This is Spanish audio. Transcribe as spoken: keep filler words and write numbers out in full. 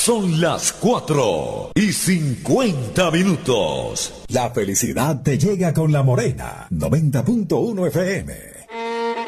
Son las cuatro y cincuenta minutos. La felicidad te llega con La Morena, noventa punto uno F M.